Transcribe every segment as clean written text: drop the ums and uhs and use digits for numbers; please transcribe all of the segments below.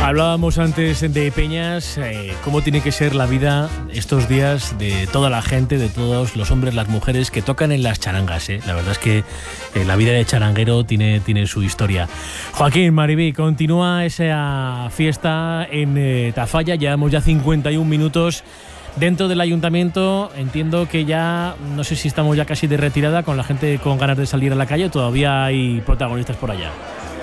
Hablábamos antes de Peñas, cómo tiene que ser la vida estos días de toda la gente, de todos los hombres, las mujeres que tocan en las charangas. La verdad es que la vida de charanguero tiene su historia. Joaquín, Maribí, continúa esa fiesta en Tafalla. Llevamos ya 51 minutos dentro del ayuntamiento. Entiendo que ya, no sé si estamos ya casi de retirada, con la gente con ganas de salir a la calle, o todavía hay protagonistas por allá.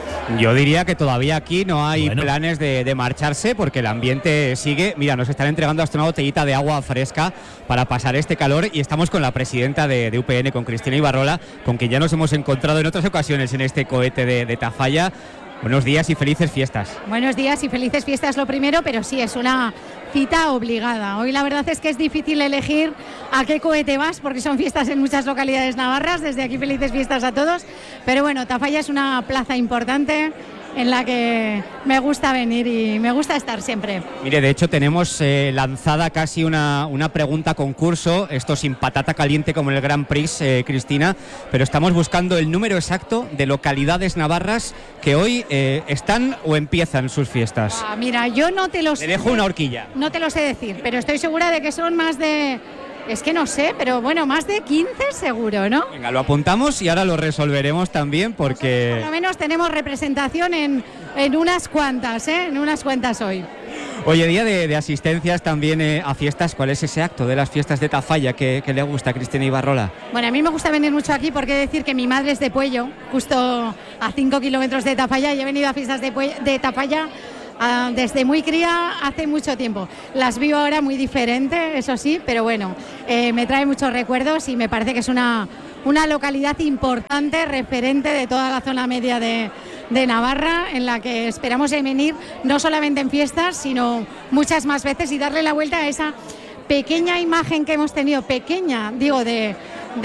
Yo diría que todavía aquí no hay planes de marcharse, porque el ambiente sigue. Mira, nos están entregando hasta una botellita de agua fresca para pasar este calor, y estamos con la presidenta de UPN, con Cristina Ibarrola, con quien ya nos hemos encontrado en otras ocasiones en este cohete de Tafalla. Buenos días y felices fiestas. Buenos días y felices fiestas lo primero, pero sí, es una cita obligada. Hoy la verdad es que es difícil elegir a qué cohete vas, porque son fiestas en muchas localidades navarras. Desde aquí felices fiestas a todos. Pero bueno, Tafalla es una plaza importante en la que me gusta venir y me gusta estar siempre. Mire, de hecho tenemos lanzada casi una pregunta concurso, esto sin patata caliente como en el Grand Prix, Cristina, pero estamos buscando el número exacto de localidades navarras que hoy están o empiezan sus fiestas. Mira, yo no te lo sé. Te dejo una horquilla. No te lo sé decir, pero estoy segura de que son más de... Es que no sé, pero bueno, más de 15 seguro, ¿no? Venga, lo apuntamos y ahora lo resolveremos también, porque... Por lo menos tenemos representación en unas cuantas, en unas cuantas hoy. Oye, día de asistencias también a fiestas. ¿Cuál es ese acto de las fiestas de Tafalla que le gusta a Cristina Ibarrola? Bueno, a mí me gusta venir mucho aquí, porque decir que mi madre es de Puello, justo a 5 kilómetros de Tafalla, y he venido a fiestas de Tafalla desde muy cría, hace mucho tiempo. Las vivo ahora muy diferente, eso sí, pero bueno, me trae muchos recuerdos y me parece que es una localidad importante, referente de toda la zona media de Navarra, en la que esperamos venir no solamente en fiestas, sino muchas más veces, y darle la vuelta a esa pequeña imagen que hemos tenido, pequeña, digo, de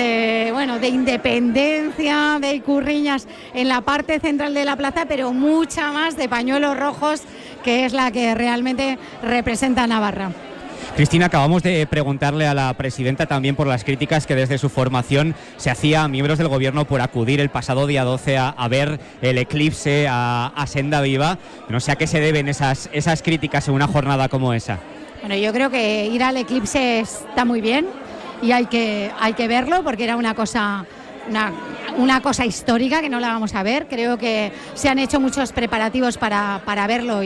independencia, de Icurriñas en la parte central de la plaza, pero mucha más de pañuelos rojos, que es la que realmente representa a Navarra. Cristina, acabamos de preguntarle a la presidenta también por las críticas que desde su formación se hacía a miembros del gobierno por acudir el pasado día 12 a ver el eclipse a Senda Viva. No sé a qué se deben esas críticas en una jornada como esa. Bueno, yo creo que ir al eclipse está muy bien y hay que verlo, porque era una cosa histórica que no la vamos a ver. Creo que se han hecho muchos preparativos para verlo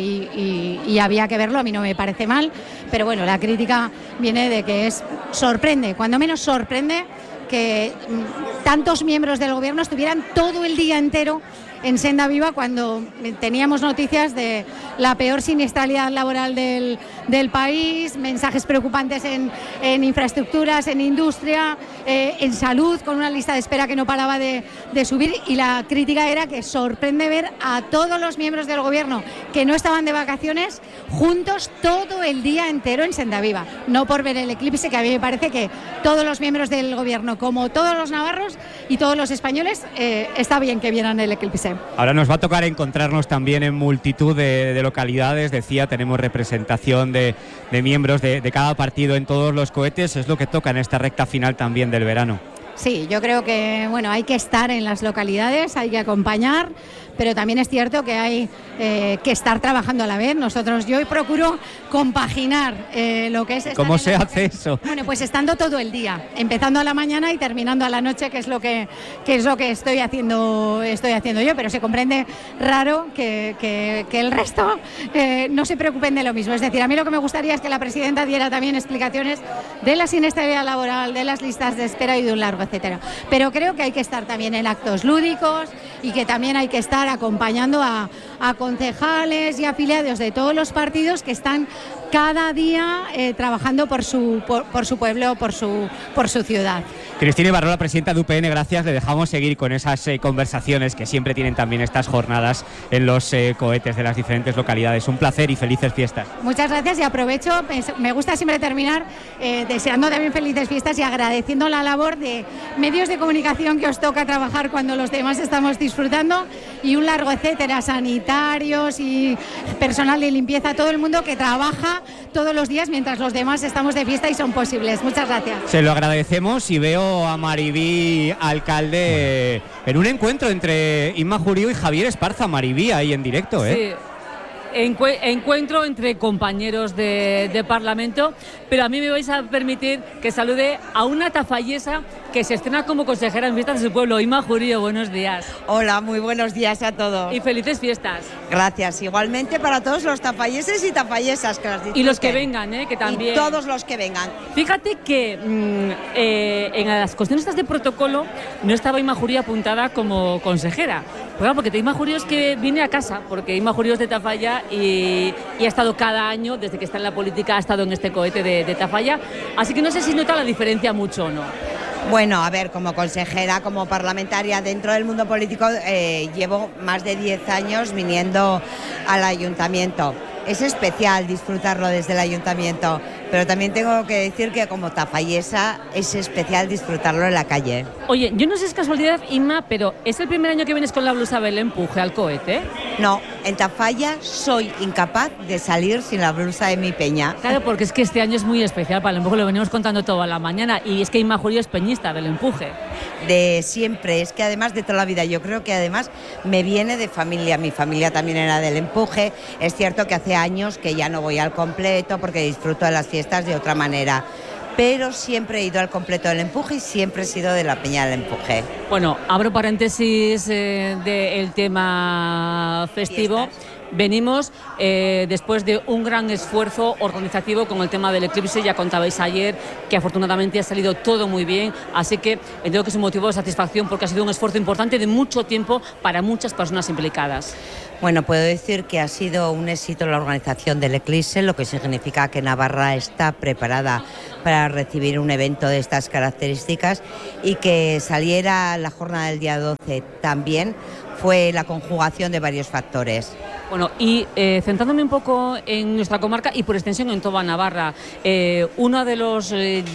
y había que verlo. A mí no me parece mal, pero bueno, la crítica viene de que sorprende, cuando menos sorprende, que tantos miembros del gobierno estuvieran todo el día entero en Senda Viva, cuando teníamos noticias de la peor siniestralidad laboral del país, mensajes preocupantes en infraestructuras, en industria, en salud, con una lista de espera que no paraba de subir, y la crítica era que sorprende ver a todos los miembros del gobierno que no estaban de vacaciones juntos todo el día entero en Senda Viva, no por ver el eclipse, que a mí me parece que todos los miembros del gobierno, como todos los navarros y todos los españoles, está bien que vieran el eclipse. Ahora nos va a tocar encontrarnos también en multitud de localidades. Decía, tenemos representación de miembros de cada partido en todos los cohetes. Es lo que toca en esta recta final también del verano. Sí, yo creo que hay que estar en las localidades, hay que acompañar, pero también es cierto que hay que estar trabajando a la vez. Yo procuro compaginar lo que es... ¿Cómo se hace eso? Bueno, pues estando todo el día, empezando a la mañana y terminando a la noche, que es lo que estoy haciendo yo, pero se comprende raro que el resto no se preocupen de lo mismo. Es decir, a mí lo que me gustaría es que la presidenta diera también explicaciones de la siniestralidad laboral, de las listas de espera y de un largo etcétera. Pero creo que hay que estar también en actos lúdicos y que también hay que estar acompañando a concejales y afiliados de todos los partidos que están cada día trabajando por su pueblo, por su ciudad. Cristina Ibarrola, presidenta de UPN, gracias. Le dejamos seguir con esas conversaciones que siempre tienen también estas jornadas en los cohetes de las diferentes localidades. Un placer y felices fiestas. Muchas gracias, y aprovecho, me gusta siempre terminar deseando también felices fiestas y agradeciendo la labor de medios de comunicación que os toca trabajar cuando los demás estamos disfrutando, y un largo etcétera, sanitarios y personal de limpieza, todo el mundo que trabaja todos los días mientras los demás estamos de fiesta y son posibles. Muchas gracias. Se lo agradecemos, y veo a Maribí, alcalde, en un encuentro entre Inma Jurío y Javier Esparza. Maribí, ahí en directo, ¿eh? Sí. encuentro entre compañeros de Parlamento, pero a mí me vais a permitir que salude a una tafallesa que se estrena como consejera en fiestas de su pueblo. Inma Jurío, buenos días. Hola, muy buenos días a todos. Y felices fiestas. Gracias, igualmente para todos los tafalleses y tafallesas que las disfruten. Y los que vengan, que también. Y todos los que vengan. Fíjate que en las cuestiones estas de protocolo no estaba Inma Jurío apuntada como consejera. Bueno, porque Inma Jurío es que viene a casa, porque Inma Jurío es de Tafalla y ha estado cada año, desde que está en la política, ha estado en este cohete de Tafalla. Así que no sé si nota la diferencia mucho o no. Bueno, a ver, como consejera, como parlamentaria dentro del mundo político, llevo más de 10 años viniendo al ayuntamiento. Es especial disfrutarlo desde el ayuntamiento, pero también tengo que decir que como tafallesa es especial disfrutarlo en la calle. Oye, yo no sé si es casualidad, Inma, pero ¿es el primer año que vienes con la blusa del empuje al cohete? No, en Tafalla soy incapaz de salir sin la blusa de mi peña. Claro, porque es que este año es muy especial para el empuje, lo venimos contando toda la mañana, y es que Inma Jurío es peñista del empuje. De siempre, es que además de toda la vida, yo creo que además me viene de familia, mi familia también era del empuje. Es cierto que hace años que ya no voy al completo porque disfruto de las fiestas de otra manera, pero siempre he ido al completo del empuje y siempre he sido de la peña del empuje. Bueno, abro paréntesis del tema festivo. Fiestas. Venimos después de un gran esfuerzo organizativo con el tema del eclipse. Ya contabais ayer que afortunadamente ha salido todo muy bien, así que entiendo que es un motivo de satisfacción porque ha sido un esfuerzo importante de mucho tiempo para muchas personas implicadas. Bueno, puedo decir que ha sido un éxito la organización del eclipse, lo que significa que Navarra está preparada para recibir un evento de estas características, y que saliera la jornada del día 12 también fue la conjugación de varios factores. Bueno, y centrándome un poco en nuestra comarca y por extensión en toda Navarra, una de las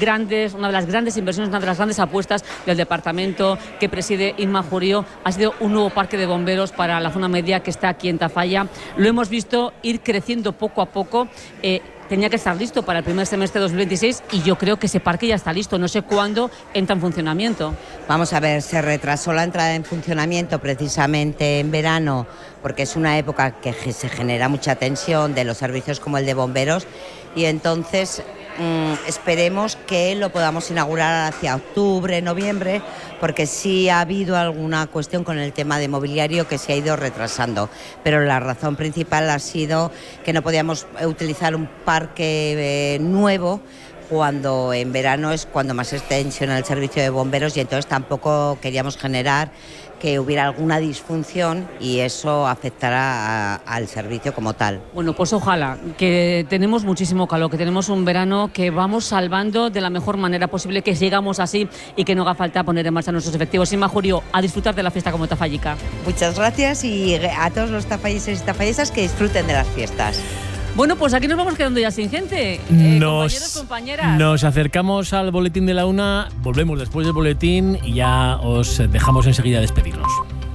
grandes inversiones, una de las grandes apuestas del departamento que preside Inma Jurío ha sido un nuevo parque de bomberos para la zona media que está aquí en Tafalla. Lo hemos visto ir creciendo poco a poco. Tenía que estar listo para el primer semestre de 2026 y yo creo que ese parque ya está listo. No sé cuándo entra en funcionamiento. Vamos a ver, se retrasó la entrada en funcionamiento precisamente en verano, porque es una época que se genera mucha tensión de los servicios como el de bomberos, y entonces esperemos que lo podamos inaugurar hacia octubre, noviembre, porque sí ha habido alguna cuestión con el tema de mobiliario que se ha ido retrasando, pero la razón principal ha sido que no podíamos utilizar un parque nuevo cuando en verano es cuando más se tensiona el servicio de bomberos, y entonces tampoco queríamos generar que hubiera alguna disfunción y eso afectará al servicio como tal. Bueno, pues ojalá, que tenemos muchísimo calor, que tenemos un verano que vamos salvando de la mejor manera posible, que sigamos así y que no haga falta poner en marcha nuestros efectivos. Inma Jurío, a disfrutar de la fiesta como tafallica. Muchas gracias, y a todos los tafalleses y tafallesas que disfruten de las fiestas. Bueno, pues aquí nos vamos quedando ya sin gente. Compañeros, compañeras. Nos acercamos al boletín de la 1, volvemos después del boletín y ya os dejamos enseguida despedirnos.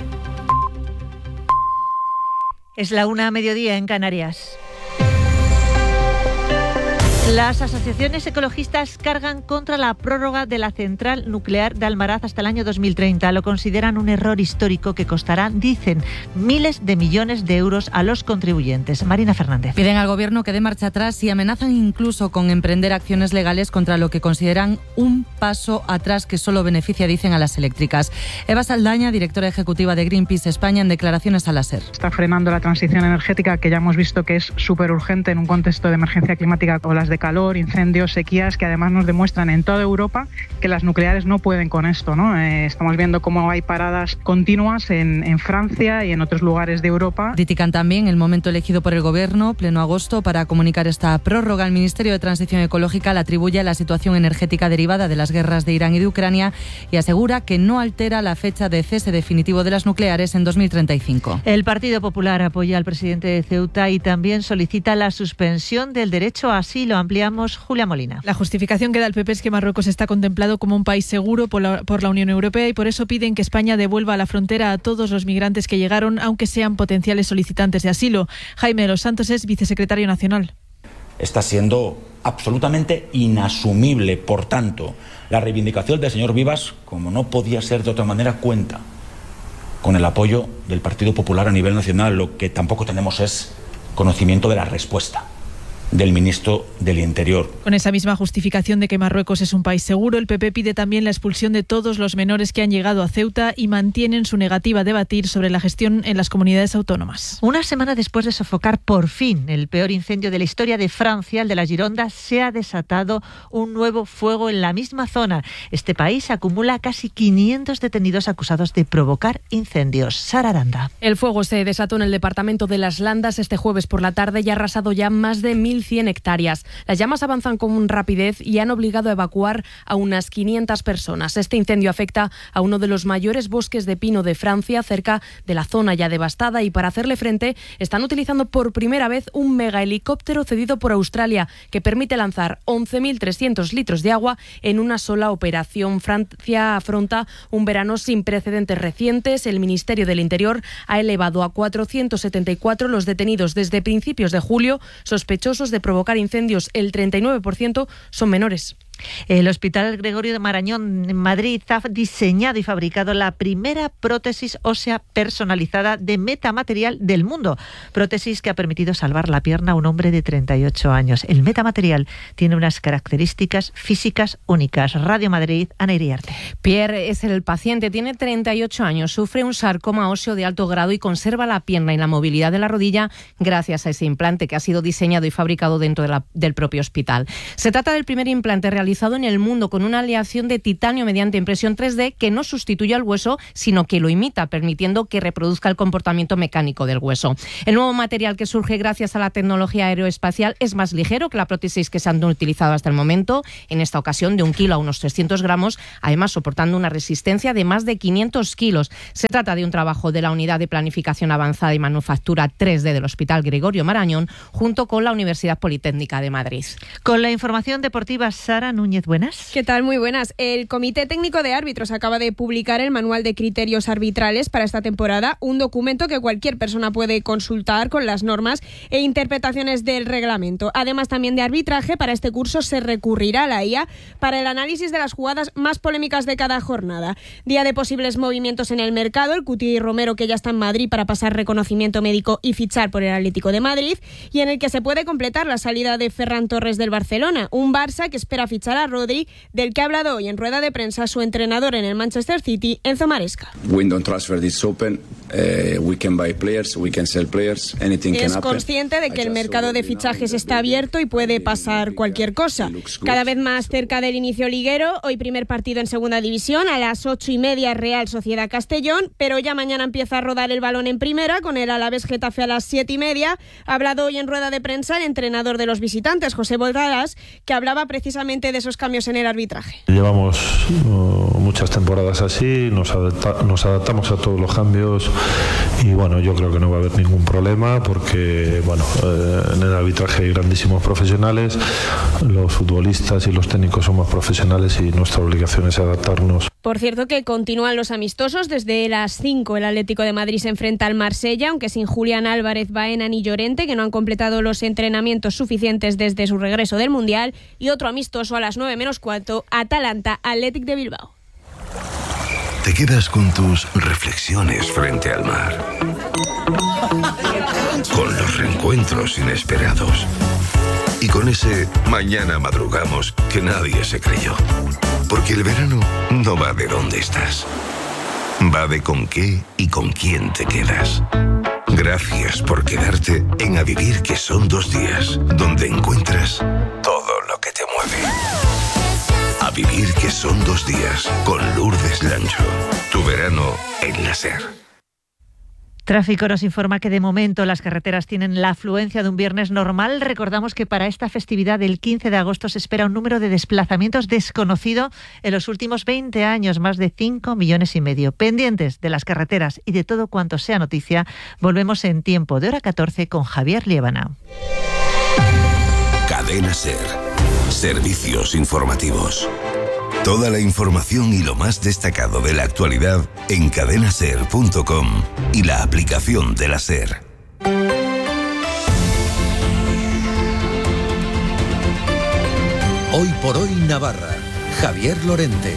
Es la 1 a mediodía en Canarias. Las asociaciones ecologistas cargan contra la prórroga de la central nuclear de Almaraz hasta el año 2030. Lo consideran un error histórico que costará, dicen, miles de millones de euros a los contribuyentes. Marina Fernández. Piden al Gobierno que dé marcha atrás y amenazan incluso con emprender acciones legales contra lo que consideran un paso atrás que solo beneficia, dicen, a las eléctricas. Eva Saldaña, directora ejecutiva de Greenpeace España, en declaraciones a la SER. Está frenando la transición energética, que ya hemos visto que es súper urgente en un contexto de emergencia climática como las de calor, incendios, sequías, que además nos demuestran en toda Europa que las nucleares no pueden con esto, ¿no? Estamos viendo cómo hay paradas continuas en Francia y en otros lugares de Europa. Critican también el momento elegido por el Gobierno, pleno agosto, para comunicar esta prórroga. El Ministerio de Transición Ecológica la atribuye a la situación energética derivada de las guerras de Irán y de Ucrania y asegura que no altera la fecha de cese definitivo de las nucleares en 2035. El Partido Popular apoya al presidente de Ceuta y también solicita la suspensión del derecho a asilo. Ampliamos, Julia Molina. La justificación que da el PP es que Marruecos está contemplado como un país seguro por la Unión Europea y por eso piden que España devuelva a la frontera a todos los migrantes que llegaron, aunque sean potenciales solicitantes de asilo. Jaime de los Santos es vicesecretario nacional. Está siendo absolutamente inasumible, por tanto, la reivindicación del señor Vivas, como no podía ser de otra manera, cuenta con el apoyo del Partido Popular a nivel nacional. Lo que tampoco tenemos es conocimiento de la respuesta del ministro del Interior. Con esa misma justificación de que Marruecos es un país seguro, el PP pide también la expulsión de todos los menores que han llegado a Ceuta y mantienen su negativa a debatir sobre la gestión en las comunidades autónomas. Una semana después de sofocar por fin el peor incendio de la historia de Francia, el de la Gironda, se ha desatado un nuevo fuego en la misma zona. Este país acumula casi 500 detenidos acusados de provocar incendios. Sara Aranda. El fuego se desató en el departamento de Las Landas este jueves por la tarde y ha arrasado ya más de 1.100 hectáreas. Las llamas avanzan con rapidez y han obligado a evacuar a unas 500 personas. Este incendio afecta a uno de los mayores bosques de pino de Francia, cerca de la zona ya devastada, y para hacerle frente están utilizando por primera vez un megahelicóptero cedido por Australia que permite lanzar 11.300 litros de agua en una sola operación. Francia afronta un verano sin precedentes recientes. El Ministerio del Interior ha elevado a 474 los detenidos desde principios de julio, sospechosos de provocar incendios. El 39% son menores. El Hospital Gregorio Marañón en Madrid ha diseñado y fabricado la primera prótesis ósea personalizada de metamaterial del mundo. Prótesis que ha permitido salvar la pierna a un hombre de 38 años. El metamaterial tiene unas características físicas únicas. Radio Madrid, Ana Iriarte. Pierre es el paciente, tiene 38 años, sufre un sarcoma óseo de alto grado y conserva la pierna y la movilidad de la rodilla gracias a ese implante que ha sido diseñado y fabricado dentro del propio hospital. Se trata del primer implante realizado en el mundo con una aleación de titanio mediante impresión 3D que no sustituye al hueso, sino que lo imita, permitiendo que reproduzca el comportamiento mecánico del hueso. El nuevo material, que surge gracias a la tecnología aeroespacial, es más ligero que la prótesis que se han utilizado hasta el momento, en esta ocasión de 1 kilo a unos 300 gramos, además soportando una resistencia de más de 500 kilos. Se trata de un trabajo de la Unidad de Planificación Avanzada y Manufactura 3D del Hospital Gregorio Marañón, junto con la Universidad Politécnica de Madrid. Con la información deportiva, Sara Núñez, buenas. ¿Qué tal? Muy buenas. El Comité Técnico de Árbitros acaba de publicar el Manual de Criterios Arbitrales para esta temporada, un documento que cualquier persona puede consultar con las normas e interpretaciones del reglamento. Además, también de arbitraje, para este curso se recurrirá a la IA para el análisis de las jugadas más polémicas de cada jornada. Día de posibles movimientos en el mercado, el Cuti Romero, que ya está en Madrid para pasar reconocimiento médico y fichar por el Atlético de Madrid, y en el que se puede completar la salida de Ferran Torres del Barcelona, un Barça que espera fichar a Rodri, del que ha hablado hoy en rueda de prensa su entrenador en el Manchester City, Enzo Maresca. Es consciente de que el mercado de fichajes está abierto y puede pasar cualquier cosa. Cada vez más cerca del inicio liguero, hoy primer partido en segunda división, a las 8:30 Real Sociedad Castellón, pero ya mañana empieza a rodar el balón en primera, con el Alavés Getafe a las 7:30. Ha hablado hoy en rueda de prensa el entrenador de los visitantes, José Bordalás, que hablaba precisamente de esos cambios en el arbitraje. Llevamos muchas temporadas así, nos adaptamos a todos los cambios y bueno, yo creo que no va a haber ningún problema porque bueno, en el arbitraje hay grandísimos profesionales, los futbolistas y los técnicos somos profesionales y nuestra obligación es adaptarnos. Por cierto, que continúan los amistosos. Desde las 5 el Atlético de Madrid se enfrenta al Marsella, aunque sin Julián Álvarez, Baena ni Llorente, que no han completado los entrenamientos suficientes desde su regreso del Mundial, y otro amistoso a las 9:15, Atalanta Athletic de Bilbao. Te quedas con tus reflexiones frente al mar, con los reencuentros inesperados y con ese mañana madrugamos que nadie se creyó. Porque el verano no va de dónde estás, va de con qué y con quién te quedas. Gracias por quedarte en A Vivir, que son 2 días, donde encuentras todo lo que te mueve. A Vivir, que son 2 días, con Lourdes Lancho. Tu verano en la SER. Tráfico nos informa que de momento las carreteras tienen la afluencia de un viernes normal. Recordamos que para esta festividad del 15 de agosto se espera un número de desplazamientos desconocido en los últimos 20 años, más de 5,5 millones. Pendientes de las carreteras y de todo cuanto sea noticia, volvemos en tiempo de hora 14 con Javier Liébana. Cadena SER. Servicios informativos. Toda la información y lo más destacado de la actualidad en cadenaser.com y la aplicación de la SER. Hoy por hoy Navarra. Javier Lorente.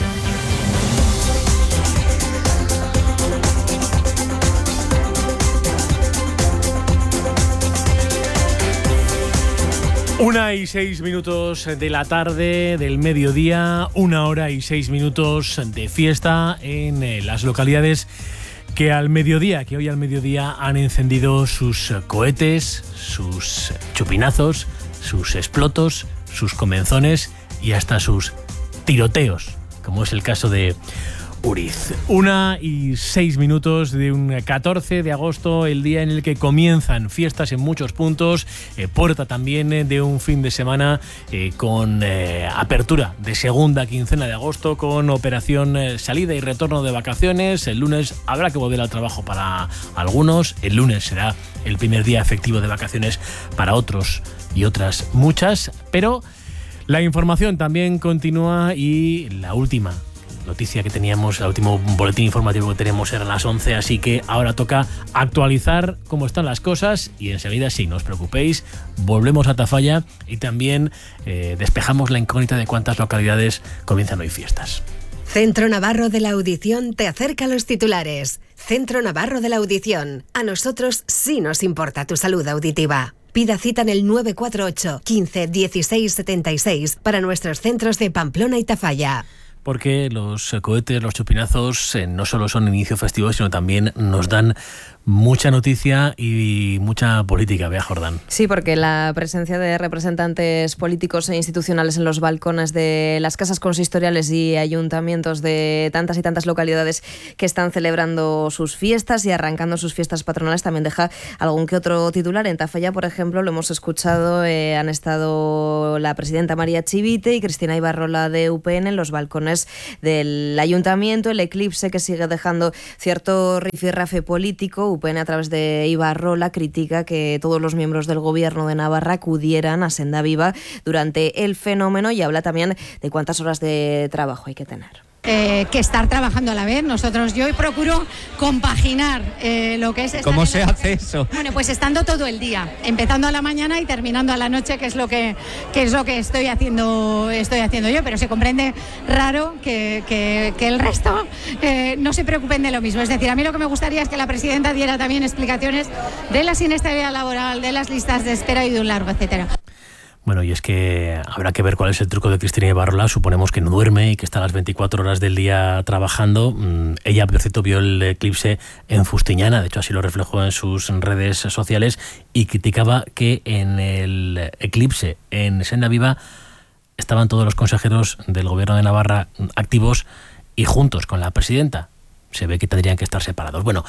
1:06 de la tarde del mediodía, 1:06 de fiesta en las localidades que hoy al mediodía han encendido sus cohetes, sus chupinazos, sus explotos, sus comenzones y hasta sus tiroteos, como es el caso de Uriz. 1:06 de un 14 de agosto, el día en el que comienzan fiestas en muchos puntos, puerta también de un fin de semana con apertura de segunda quincena de agosto, con operación salida y retorno de vacaciones. El lunes habrá que volver al trabajo para algunos, el lunes será el primer día efectivo de vacaciones para otros y otras muchas, pero la información también continúa y la última noticia que teníamos, el último boletín informativo que tenemos era a las 11, así que ahora toca actualizar cómo están las cosas y enseguida, sí, no os preocupéis, volvemos a Tafalla y también despejamos la incógnita de cuántas localidades comienzan hoy fiestas. Centro Navarro de la Audición te acerca a los titulares. Centro Navarro de la Audición. A nosotros sí nos importa tu salud auditiva. Pida cita en el 948 15 16 76 para nuestros centros de Pamplona y Tafalla. Porque los cohetes, los chupinazos, no solo son inicio festivo, sino también nos dan mucha noticia y mucha política. Bea Jordán. Sí, porque la presencia de representantes políticos e institucionales en los balcones de las casas consistoriales y ayuntamientos de tantas y tantas localidades que están celebrando sus fiestas y arrancando sus fiestas patronales también deja algún que otro titular. En Tafalla, por ejemplo, lo hemos escuchado, han estado la presidenta María Chivite y Cristina Ibarrola de UPN en los balcones del ayuntamiento. El eclipse que sigue dejando cierto rifirrafe político. UPN, a través de Ibarrola, critica que todos los miembros del Gobierno de Navarra acudieran a Senda Viva durante el fenómeno y habla también de cuántas horas de trabajo hay que tener. Que estar trabajando a la vez. Yo procuro compaginar lo que es... ¿Cómo se hace eso? Bueno, pues estando todo el día, empezando a la mañana y terminando a la noche, que es lo que estoy haciendo yo, pero se comprende raro que el resto no se preocupen de lo mismo. Es decir, a mí lo que me gustaría es que la presidenta diera también explicaciones de la siniestralidad laboral, de las listas de espera y de un largo etcétera. Bueno, y es que habrá que ver cuál es el truco de Cristina Ibarrola. Suponemos que no duerme y que está a las 24 horas del día trabajando. Ella, por cierto, vio el eclipse en Fustiñana, de hecho así lo reflejó en sus redes sociales, y criticaba que en el eclipse en Senda Viva estaban todos los consejeros del Gobierno de Navarra activos y juntos con la presidenta. Se ve que tendrían que estar separados. Bueno,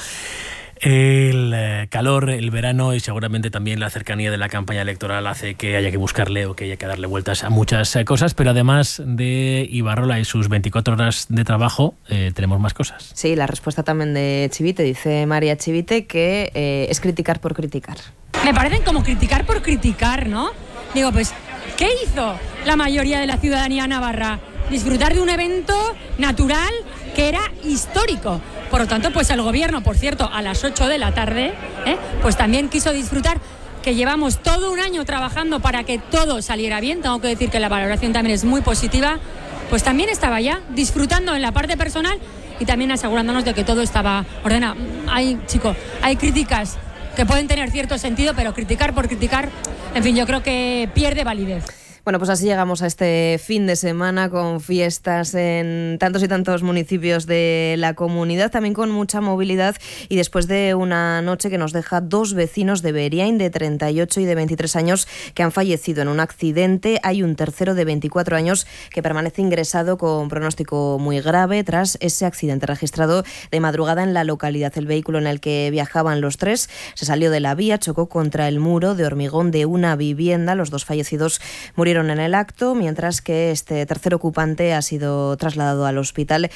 el calor, el verano y seguramente también la cercanía de la campaña electoral hace que haya que buscarle o que haya que darle vueltas a muchas cosas, pero además de Ibarrola y sus 24 horas de trabajo, tenemos más cosas. Sí, la respuesta también de Chivite, dice María Chivite, que es criticar por criticar. Me parecen como criticar por criticar, ¿no? Digo, pues, ¿qué hizo la mayoría de la ciudadanía navarra? Disfrutar de un evento natural que era histórico. Por lo tanto, pues el gobierno, por cierto, a las 8 de la tarde, pues también quiso disfrutar, que llevamos todo un año trabajando para que todo saliera bien. Tengo que decir que la valoración también es muy positiva. Pues también estaba ya disfrutando en la parte personal y también asegurándonos de que todo estaba ordenado. Hay críticas que pueden tener cierto sentido, pero criticar por criticar, en fin, yo creo que pierde validez. Bueno, pues así llegamos a este fin de semana con fiestas en tantos y tantos municipios de la comunidad, también con mucha movilidad y después de una noche que nos deja dos vecinos de Beriain de 38 y de 23 años que han fallecido en un accidente. Hay un tercero de 24 años que permanece ingresado con pronóstico muy grave tras ese accidente registrado de madrugada en la localidad. El vehículo en el que viajaban los tres se salió de la vía, chocó contra el muro de hormigón de una vivienda. Los dos fallecidos murieron en el acto, mientras que este tercer ocupante ha sido trasladado al hospital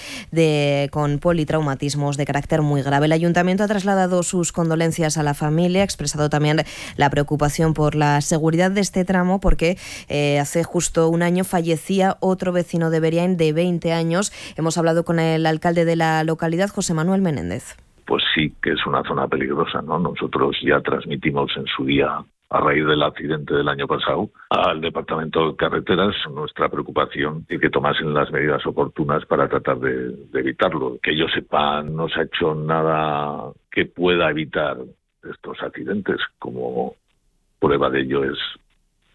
con politraumatismos de carácter muy grave. El ayuntamiento ha trasladado sus condolencias a la familia, ha expresado también la preocupación por la seguridad de este tramo, porque hace justo un año fallecía otro vecino de Beriain de 20 años. Hemos hablado con el alcalde de la localidad, José Manuel Menéndez. Pues sí, que es una zona peligrosa, ¿no? Nosotros ya transmitimos en su día, a raíz del accidente del año pasado, al Departamento de Carreteras nuestra preocupación y que tomasen las medidas oportunas para tratar de evitarlo. Que yo sepa, no se ha hecho nada que pueda evitar estos accidentes. Como prueba de ello es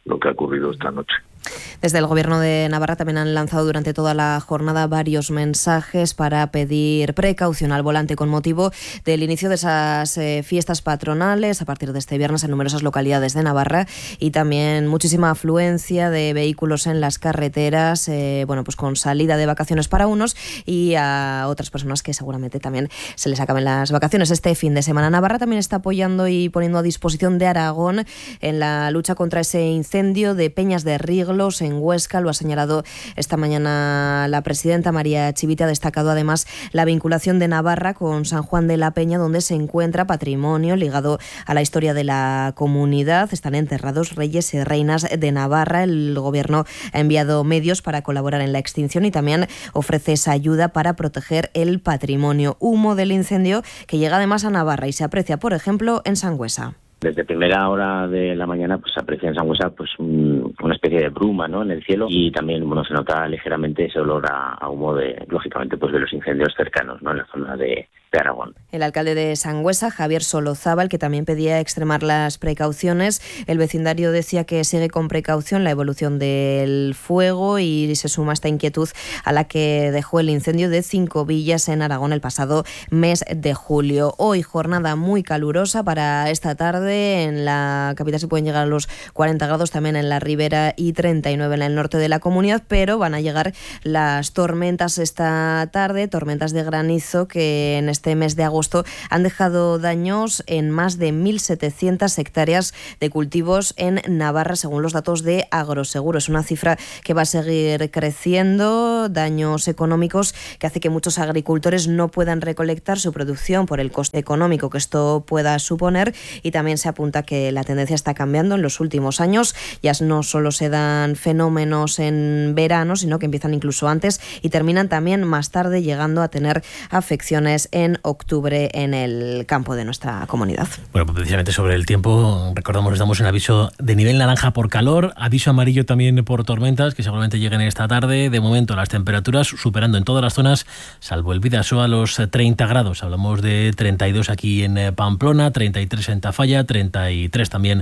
lo que ha ocurrido esta noche. Desde el Gobierno de Navarra también han lanzado durante toda la jornada varios mensajes para pedir precaución al volante con motivo del inicio de esas fiestas patronales a partir de este viernes en numerosas localidades de Navarra, y también muchísima afluencia de vehículos en las carreteras, pues con salida de vacaciones para unos y a otras personas que seguramente también se les acaben las vacaciones este fin de semana. Navarra también está apoyando y poniendo a disposición de Aragón en la lucha contra ese incendio de Peñas de Riglos en Huesca. Lo ha señalado esta mañana la presidenta María Chivite. Ha destacado además la vinculación de Navarra con San Juan de la Peña, donde se encuentra patrimonio ligado a la historia de la comunidad. Están enterrados reyes y reinas de Navarra. El Gobierno ha enviado medios para colaborar en la extinción y también ofrece esa ayuda para proteger el patrimonio. Humo del incendio que llega además a Navarra y se aprecia, por ejemplo, en Sangüesa. Desde primera hora de la mañana se aprecia en Sangüesa una especie de bruma, ¿no?, en el cielo, y también se nota ligeramente ese olor a humo lógicamente de los incendios cercanos, ¿no?, en la zona de Aragón. El alcalde de Sangüesa, Javier Solozábal, que también pedía extremar las precauciones. El vecindario decía que sigue con precaución la evolución del fuego y se suma esta inquietud a la que dejó el incendio de 5 villas en Aragón el pasado mes de julio. Hoy jornada muy calurosa para esta tarde. En la capital se pueden llegar a los 40 grados, también en la Ribera, y 39 en el norte de la comunidad, pero van a llegar las tormentas esta tarde, tormentas de granizo que en este mes de agosto han dejado daños en más de 1.700 hectáreas de cultivos en Navarra, según los datos de Agroseguro. Es una cifra que va a seguir creciendo, daños económicos que hace que muchos agricultores no puedan recolectar su producción por el coste económico que esto pueda suponer, y también se apunta que la tendencia está cambiando en los últimos años. Ya no solo se dan fenómenos en verano, sino que empiezan incluso antes y terminan también más tarde, llegando a tener afecciones en octubre en el campo de nuestra comunidad. Bueno, pues precisamente sobre el tiempo, recordamos, estamos en aviso de nivel naranja por calor, aviso amarillo también por tormentas, que seguramente lleguen esta tarde. De momento las temperaturas superando en todas las zonas, salvo el Bidasoa, los 30 grados. Hablamos de 32 aquí en Pamplona, 33 en Tafalla, 33 también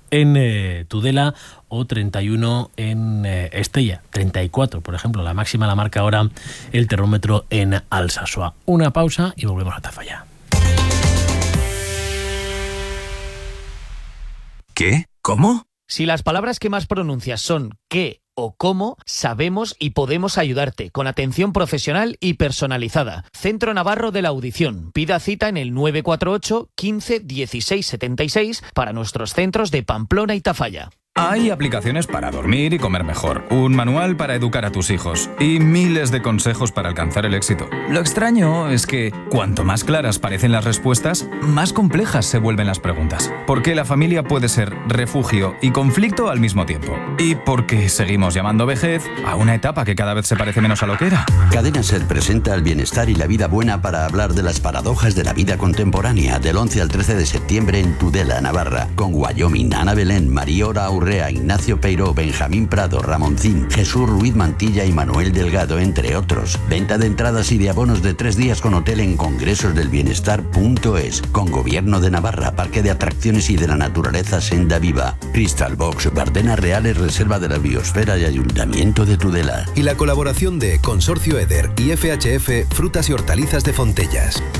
en Tudela o 31 en Estella, 34, por ejemplo. La máxima la marca ahora el termómetro en Alsasua. Una pausa y volvemos a Tafalla. ¿Qué? ¿Cómo? Si las palabras que más pronuncias son qué o cómo, sabemos y podemos ayudarte con atención profesional y personalizada. Centro Navarro de la Audición. Pida cita en el 948 15 16 76 para nuestros centros de Pamplona y Tafalla. Hay aplicaciones para dormir y comer mejor, un manual para educar a tus hijos y miles de consejos para alcanzar el éxito. Lo extraño es que cuanto más claras parecen las respuestas, más complejas se vuelven las preguntas. Porque la familia puede ser refugio y conflicto al mismo tiempo. Y porque seguimos llamando vejez a una etapa que cada vez se parece menos a lo que era. Cadena SER presenta el bienestar y la vida buena para hablar de las paradojas de la vida contemporánea, del 11 al 13 de septiembre en Tudela, Navarra, con Wyoming, Ana Belén, Mariora Urrea, Ignacio Peiró, Benjamín Prado, Ramoncín, Jesús Ruiz Mantilla y Manuel Delgado, entre otros. Venta de entradas y de abonos de 3 días con hotel en congresosdelbienestar.es, con Gobierno de Navarra, Parque de Atracciones y de la Naturaleza Senda Viva, Crystal Box, Bardenas Reales, Reserva de la Biosfera y Ayuntamiento de Tudela. Y la colaboración de Consorcio Eder y FHF Frutas y Hortalizas de Fontellas.